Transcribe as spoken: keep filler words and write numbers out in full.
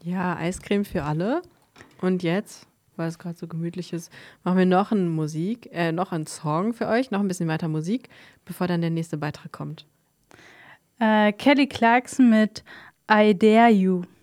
Ja, Eiscreme für alle. Und jetzt, weil es gerade so gemütlich ist, machen wir noch eine Musik, äh, noch einen Song für euch, noch ein bisschen weiter Musik, bevor dann der nächste Beitrag kommt. Äh, Kelly Clarkson mit I Dare You.